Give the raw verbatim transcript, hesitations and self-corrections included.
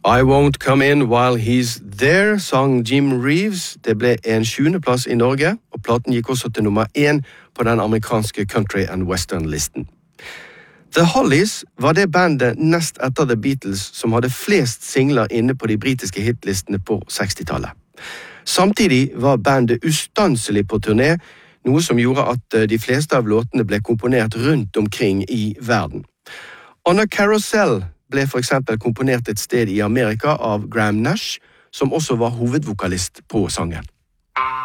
I Won't Come In While He's There, sang Jim Reeves. Det ble en sjuendeplass i Norge, og platen gikk også til nummer én på den amerikanske country and western-listen. The Hollies var det bandet nest etter The Beatles som hadde flest singler inne på de britiske hitlistene på sekstitallet. Samtidig var bandet ustanselig på turné, noe som gjorde at de fleste av låtene ble komponert rundt omkring i verden. On a Carousel ble for eksempel komponert et sted i Amerika av Graham Nash, som også var hovedvokalist på sangen.